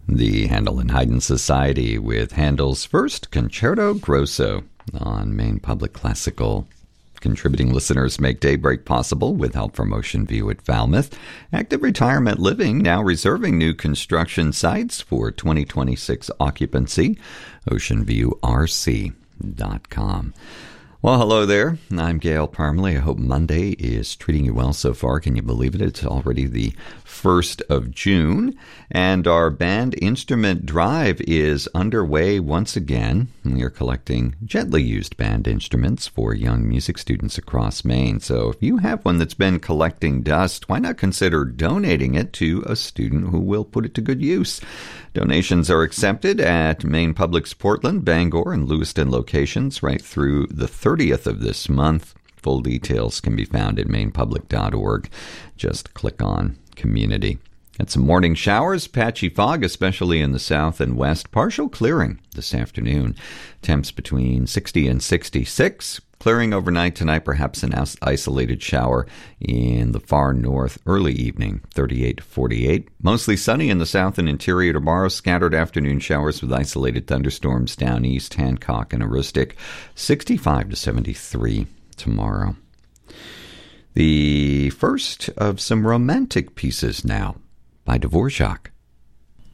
The Handel and Haydn Society with Handel's first Concerto Grosso on Maine Public Classical. Contributing listeners make Daybreak possible with help from Ocean View at Falmouth. Active Retirement Living now reserving new construction sites for 2026 occupancy. OceanViewRC.com. Well, hello there. I'm Gail Parmalee. I hope Monday is treating you well so far. Can you believe it? It's already the 1st of June, and our band instrument drive is underway once again. We are collecting gently used band instruments for young music students across Maine. So if you have one that's been collecting dust, why not consider donating it to a student who will put it to good use? Donations are accepted at Maine Public's Portland, Bangor, and Lewiston locations right through the 30th of this month. Full details can be found at mainepublic.org. Just click on Community. Got some morning showers, patchy fog, especially in the south and west. Partial clearing this afternoon. Temps between 60 and 66. Clearing overnight tonight, perhaps an isolated shower in the far north early evening, 38 to 48. Mostly sunny in the south and interior tomorrow. Scattered afternoon showers with isolated thunderstorms down east, Hancock and Aroostook, 65 to 73 tomorrow. The first of some romantic pieces now by Dvorak.